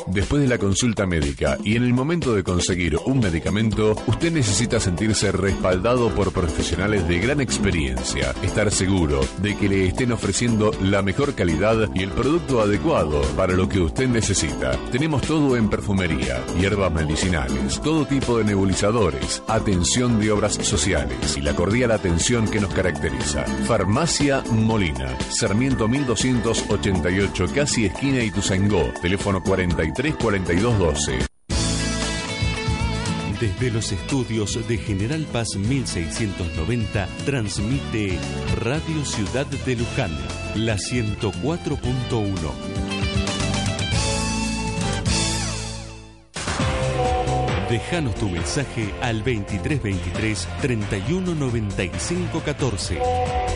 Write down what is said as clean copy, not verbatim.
Después de la consulta médica y en el momento de conseguir un medicamento, usted necesita sentirse respaldado por profesionales de gran experiencia, estar seguro de que le estén ofreciendo la mejor calidad y el producto adecuado para lo que usted necesita. Tenemos todo en perfumería, hierbas medicinales, todo tipo de nebulizadores, atención de obras sociales y la cordial atención que nos caracteriza. Farmacia Molina, Sarmiento 1288, casi esquina Ituzaingó, teléfono 43 42 12. Desde los estudios de General Paz 1690, transmite Radio Ciudad de Luján, la 104.1. Déjanos tu mensaje al 2323 3195 14.